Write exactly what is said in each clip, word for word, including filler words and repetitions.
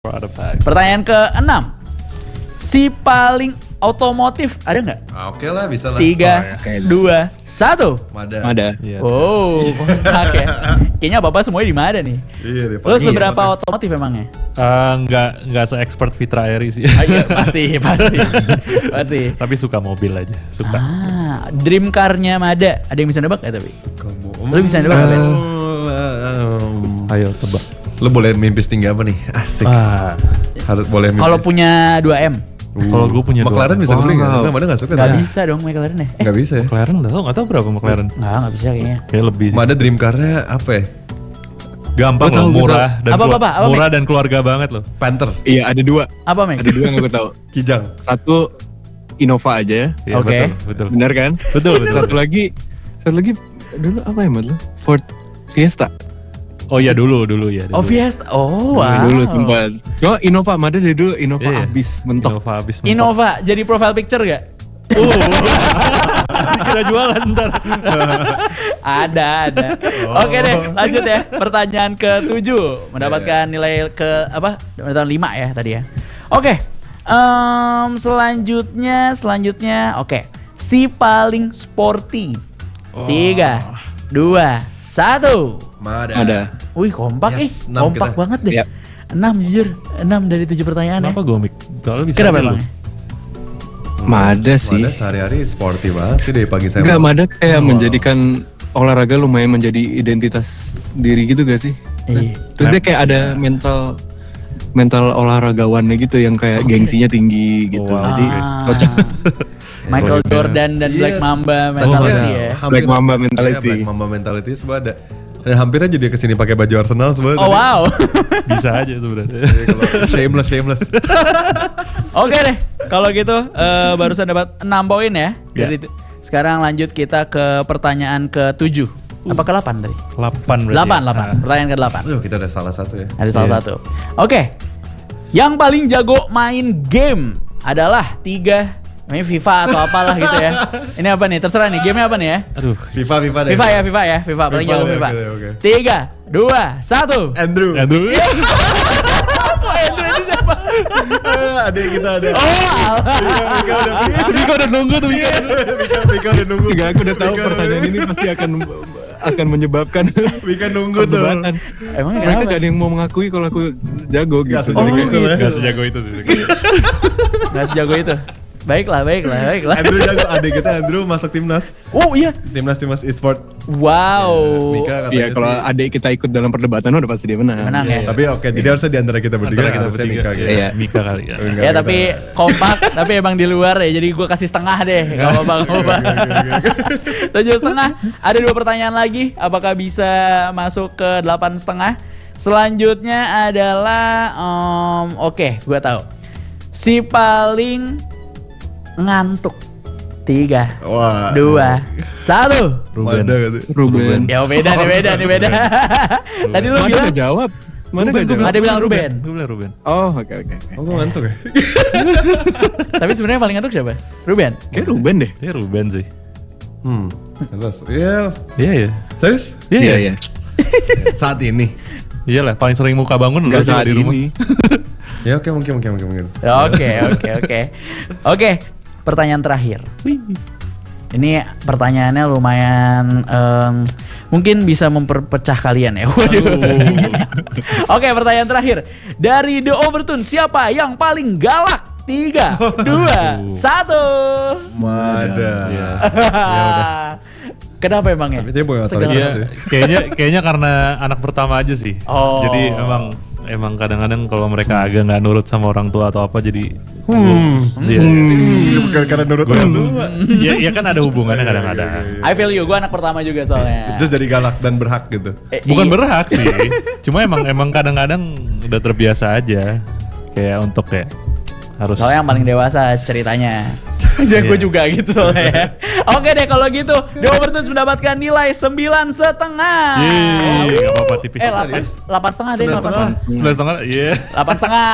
Pertanyaan keenam, si paling otomotif ada nggak? Ah, Oke lah, bisa lah. Tiga, Oh, ya. dua, satu. Mada. Mada. Iya. Wow, oke. Kayaknya bapak semuanya di Mada nih. Iya deh. Lo paling seberapa iya, otomotif emangnya? Uh, nggak nggak se-expert Fitra Eri sih. Ah, iya, pasti, pasti, pasti. Tapi suka mobil aja, suka. Ah, dream car-nya Mada, ada yang bisa nebak nggak tapi? Kamu. Lo bisa nebak nggak, Ben? Ayo tebak. Lo boleh mimpi setinggi apa nih? Asik. Ah, Harus boleh mimpi. Kalau punya dua M, kalau gue punya dua. McLaren bisa beli nggak? Wow. Nggak, Mada nggak suka. nggak dah. bisa dong McLaren ya? Eh, Nggak bisa ya. McLaren nggak tahu nggak tahu berapa McLaren. nggak, nggak bisa kayaknya. Kayak lebih. sih. Mada dream car-nya apa ya? Gampang Gua tahu, loh, gua murah dan Apa, kelu- apa, apa, murah dan keluarga banget loh. Panther. Iya ada dua. Apa Meg? Ada dua yang aku tahu. Kijang. Satu Innova aja ya. Iya, Oke. betul, betul. Benar kan? Betul, betul. Satu lagi, satu lagi dulu apa ya Mat? Ford Fiesta. Oh iya dulu, dulu ya. Oh Fiesta, oh wow. Dulu sempat. Cuma Innova, Mada dari dulu Innova Iya. habis mentok. Innova habis mentok. Innova jadi profile picture gak? Uh. Kira jualan ntar. Ada, ada. Oke deh, lanjut ya. Pertanyaan ketujuh mendapatkan nilai ke apa? Mendapatkan lima ya tadi ya. Oke. Em, selanjutnya, selanjutnya, oke. Si paling sporty. Tiga, dua, satu. Mada. Ada. Wih kompak Yes, ih, enam kompak kita. banget deh. Yap. Enam jujur, enam dari tujuh pertanyaan ya. Kenapa gue mik? Kalau bisa Kenapa aja lu. emang? Mada sih. Mada sehari-hari sporty banget sih dari pagi saya. Enggak, Mada kayak menjadikan olahraga lumayan menjadi identitas diri gitu gak sih? Iya. Terus dia kayak ada mental mental olahragawannya gitu yang kayak gengsinya tinggi gitu. Wow. Jadi Ah. cocok. Michael Jordan dan Iya. Black Mamba Tapi mentality ya, ya. hampir- Black Mamba Iya, mentality. Black Mamba mentality semua ada. Dan hampir aja dia kesini pakai baju Arsenal semua. Oh wow. Bisa aja sebenarnya. Jadi kalau shameless, shameless. Oke deh, kalau gitu eh, barusan dapat enam poin ya. Ya. Dari itu. Sekarang lanjut kita ke pertanyaan ke-tujuh. Apa ke delapan tadi? delapan berarti. delapan, ya? delapan. Ah. Pertanyaan ke-delapan. Aduh, kita udah salah satu ya. Ada salah Iya. satu. Oke. Yang paling jago main game adalah tiga, namanya FIFA atau apalah gitu ya. Ini apa nih? Terserah nih, gamenya apa nih ya? Aduh. FIFA, FIFA deh. FIFA ya, FIFA ya, FIFA. Paling FIFA jago deh, FIFA. oke deh, oke. Tiga, dua, satu. Andrew. Aduh. Adik kita ada. Oh, alah. Mika udah Mika udah nunggu tuh Mika. Mika, Mika udah nunggu. Enggak, aku udah tahu Mika- pertanyaan ini pasti akan akan menyebabkan Mika nunggu tuh. perdebatan. Emang Mereka kenapa? gak ada yang mau mengakui kalau aku jago Gak gitu. sejago Oh, itu lah. Gak sejago itu sih. Nggak sejago itu. Baiklah, baiklah, baiklah. Andrew jago, adik kita Andrew masuk timnas. Oh iya. Timnas timnas e-sport. Wow. Mika katanya Iya, kalau sih. adik kita ikut dalam perdebatan udah pasti dia menang. Menang ya. Tapi oke, jadi harusnya di antara kita bertiga Antara kita harusnya bertiga. Mika gitu. Iya, Mika kali ya. Enggak, Ya kita- tapi kompak, tapi emang di luar ya. Jadi gue kasih setengah deh. Gak apa-apa, gak apa-apa. Tujuh setengah. Ada dua pertanyaan lagi. Apakah bisa masuk ke delapan setengah? Selanjutnya adalah, em, oke, gue tahu. Si paling ngantuk. Tiga, Wah. dua, satu. Ruben. Mada gitu. Ruben. Ya beda nih, beda nih, beda. Tadi lu Mana bilang, gak jawab? Mana gak jawab? ada bilang Ruben. Gue bilang Ruben. Oh, oke oke. oke. Oh, gue ngantuk ya? Tapi sebenarnya yang paling ngantuk siapa? Ruben. Kayak Ruben deh. Ya Ruben sih. Hmm. Terus, iya. Iya ya. Serius? Iya Iya, ya. iya. Saat ini. Iyalah paling sering muka bangun Enggak lu sih saat di rumah. ini. Ya oke, mungkin, mungkin, mungkin, mungkin. Oke, oke, oke. Oke, pertanyaan terakhir. Ini pertanyaannya lumayan em, mungkin bisa memperpecah kalian ya. Waduh. Oke, pertanyaan terakhir. Dari The Overtune, siapa yang paling galak? Tiga, dua, satu. Mada. Iya. Kenapa emangnya? Tapi dia bukan Segalak. otoritas Iya, sih. kayaknya kayaknya karena anak pertama aja sih. Oh. Jadi emang emang kadang-kadang kalau mereka agak nggak nurut sama orang tua atau apa jadi Hmm. Iya. Bukan karena nurut orang tua. Ya, ya kan ada hubungannya kadang-kadang. I feel you, gue anak pertama juga soalnya. Terus jadi galak dan berhak gitu. Eh, Bukan iya. berhak sih. Cuma emang emang kadang-kadang udah terbiasa aja. Kayak untuk kayak harus Soalnya yang paling dewasa ceritanya. Ya gue Iya. juga gitu soalnya. Oke deh kalau gitu, The Overtones mendapatkan nilai sembilan setengah. Yeay, nggak apa-apa tipis. Eh, delapan, delapan setengah deh, Sembilan delapan setengah. setengah. Sebelas setengah, iya. Delapan setengah.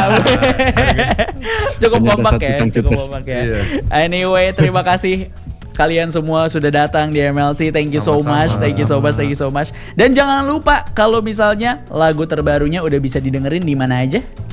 Cukup Ternyata kompak satu ya, tangcut cukup tes. kompak ya. Iya. Anyway, terima kasih kalian semua sudah datang di M L C. Thank you so Sama-sama. much, thank you so much, thank you so much. Dan jangan lupa kalau misalnya lagu terbarunya udah bisa didengerin di mana aja?